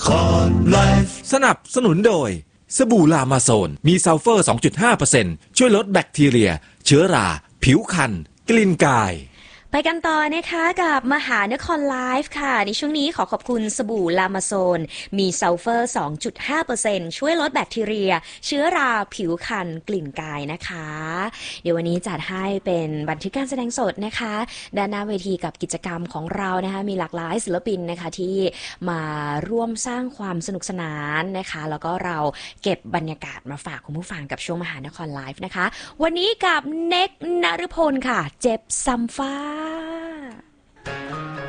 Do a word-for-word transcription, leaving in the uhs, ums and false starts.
สนับสนุนโดยสบู่ลามาโซนมีซัลเฟอร์ สองจุดห้าเปอร์เซ็นต์ ช่วยลดแบคทีเรียเชื้อราผิวคันกลิ่นกายไปกันต่อนะคะกับมหานครไลฟ์ค่ะในช่วงนี้ขอขอบคุณสบู่ลามาโซนมีซัลเฟอร์ สองจุดห้าเปอร์เซ็นต์ ช่วยลดแบคทีเรียเชื้อราผิวคันกลิ่นกายนะคะเดี๋ยววันนี้จัดให้เป็นบันทึกการแสดงสดนะคะด้านหน้าเวทีกับกิจกรรมของเรานะคะมีหลากหลายศิลปินนะคะที่มาร่วมสร้างความสนุกสนานนะคะแล้วก็เราเก็บบรรยากาศมาฝากคุณผู้ฟังกับช่วงมหานครไลฟ์นะคะวันนี้กับเน็กนฤพลค่ะเจ็บซ้ำฟ้า